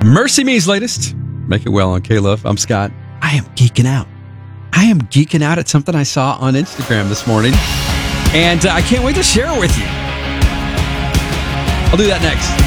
Mercy Me's latest. Make it well on K-Love. I'm Scott. I am geeking out. I am geeking out at something I saw on Instagram this morning. And I can't wait to share it with you. I'll do that next.